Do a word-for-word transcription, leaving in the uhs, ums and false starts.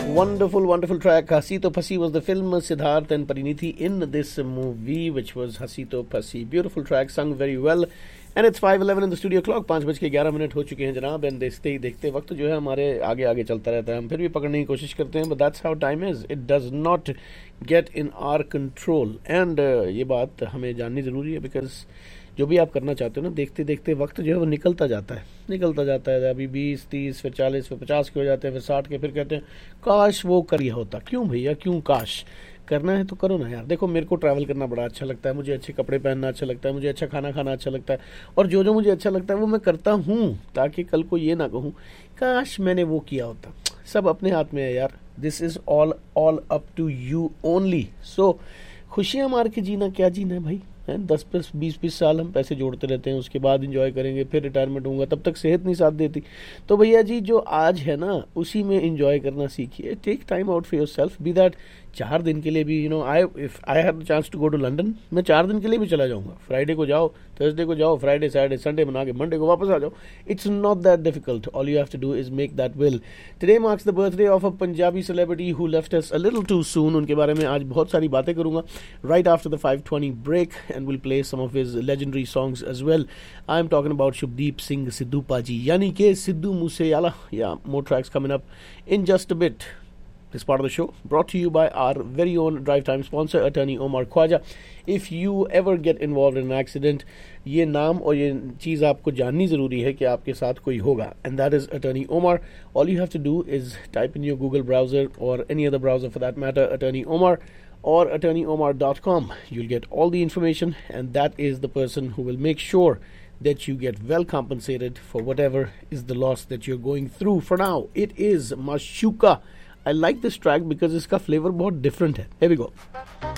Wonderful, wonderful track. Hasi To Phasi was the film. Siddharth and Parineeti in this movie, which was Hasi To Phasi. Beautiful track, sung very well. And it's five eleven in the studio clock. पाँच बज के ग्यारह minute हो चुके हैं जनाब. And देखते ही देखते वक्त जो है हमारे आगे आगे चलता रहता है. हम फिर भी पकड़ने की कोशिश करते हैं. But that's how time is. It does not get in our control. And uh, ये बात हमें जाननी ज़रूरी है because जो भी आप करना चाहते हो ना, देखते देखते वक्त जो है वो निकलता जाता है निकलता जाता है. अभी बीस तीस फिर चालीस फिर पचास के हो जाते हैं, फिर साठ के, फिर कहते हैं काश वो करिए होता. क्यों भैया, क्यों काश? करना है तो करो ना यार. देखो, मेरे को ट्रैवल करना बड़ा अच्छा लगता है, मुझे अच्छे कपड़े पहनना अच्छा लगता है, मुझे अच्छा खाना खाना अच्छा लगता है, और जो जो मुझे अच्छा लगता है वो मैं करता हूँ, ताकि कल को ये ना कहूँ काश मैंने वो किया होता. सब अपने हाथ में है यार. This is all all up to you only. सो खुशियाँ मार के जीना क्या जीना है भाई. दस प्लस बीस बीस साल हम पैसे जोड़ते रहते हैं, उसके बाद इंजॉय करेंगे, फिर रिटायरमेंट होगा, तब तक सेहत नहीं साथ देती. तो भैया जी, जो आज है ना उसी में इंजॉय करना सीखिए. Take time out for your self. B that चार दिन के लिए भी, you know, I if I have the chance to go to London, मैं चार दिन के लिए भी चला जाऊंगा. फ्राइडे को जाओ, थर्सडे को जाओ, फ्राइडे सैटरडे संडे बना के मंडे को वापस आ जाओ. It's not that difficult. All you have to do is make that will. Today marks the birthday of a Punjabi celebrity who left us a little too soon. उनके बारे में आज बहुत सारी बातें करूंगा right after the five twenty break, and will play some of his legendary songs as well. I'm talking about Shubdeep Singh Sidhu Paji, yani ke Sidhu Moosewala. Yeah, more tracks coming up in just a bit. This part of the show brought to you by our very own Drive Time sponsor, attorney Omar Khwaja. If you ever get involved in an accident, ये नाम और ये चीज़ आपको जाननी ज़रूरी है कि आपके साथ कोई होगा, and that is attorney Omar. All you have to do is type in your Google browser or any other browser for that matter, attorney Omar, or attorney omar dot com. You'll get all the information, and that is the person who will make sure that you get well compensated for whatever is the loss that you're going through. For now, it is Mashuka. I like this track because its flavor बहुत different है. Here we go.